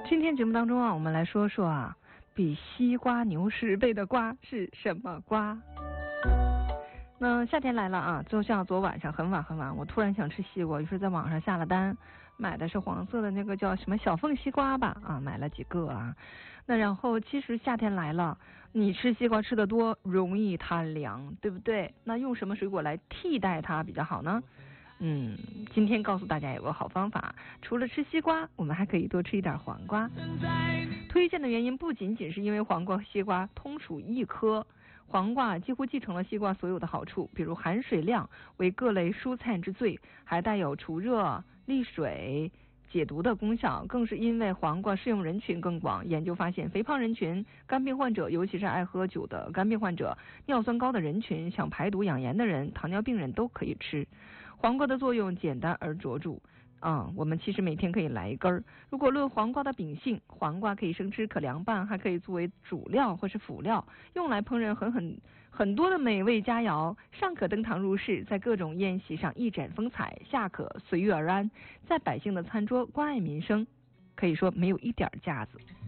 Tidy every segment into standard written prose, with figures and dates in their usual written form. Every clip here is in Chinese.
今天节目当中啊，我们来说说啊，比西瓜牛10倍的瓜是什么瓜？那夏天来了啊，就像昨晚上很晚，我突然想吃西瓜，于是在网上下了单，买的是黄色的那个叫什么小凤西瓜吧，买了几个啊。那然后其实夏天来了，你吃西瓜吃得多，容易贪凉，对不对？那用什么水果来替代它比较好呢？今天告诉大家有个好方法，除了吃西瓜，我们还可以多吃一点黄瓜。推荐的原因不仅仅是因为黄瓜和西瓜同属一科，黄瓜几乎继承了西瓜所有的好处，比如含水量为各类蔬菜之最，还带有除热、利水、解毒的功效，更是因为黄瓜适用人群更广。研究发现，肥胖人群、肝病患者，尤其是爱喝酒的肝病患者、尿酸高的人群、想排毒养颜的人、糖尿病人都可以吃。黄瓜的作用简单而卓著。我们其实每天可以来一根儿。如果论黄瓜的秉性，黄瓜可以生吃，可凉拌，还可以作为主料或是辅料，用来烹饪很多的美味佳肴。上可登堂入室，在各种宴席上一展风采；下可随遇而安，在百姓的餐桌关爱民生，可以说没有一点架子。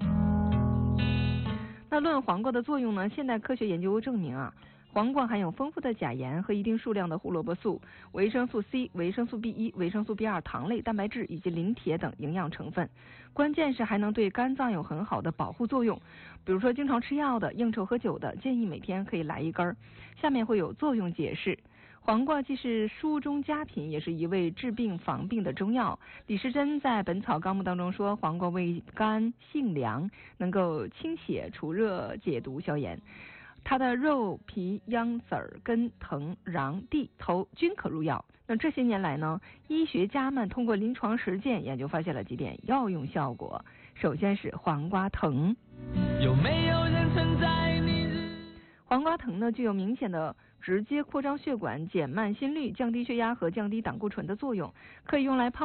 那论黄瓜的作用呢？现代科学研究证明黄瓜含有丰富的钾盐和一定数量的胡萝卜素、维生素 C、维生素 B1、维生素 B2、糖类、蛋白质以及磷铁等营养成分。关键是还能对肝脏有很好的保护作用。比如说经常吃药的、应酬喝酒的，建议每天可以来一根。下面会有作用解释。黄瓜既是书中佳品，也是一味治病防病的中药。李时珍在《本草纲目》当中说，黄瓜味甘性凉，能够清血除热、解毒消炎。它的肉、皮、秧、籽儿、根、藤、瓤、蒂、头均可入药。那这些年来呢，医学家们通过临床实践研究发现了几点药用效果。首先是黄瓜藤。有没有人曾在你黄瓜藤呢，具有明显的直接扩张血管、减慢心率、降低血压和降低胆固醇的作用，可以用来泡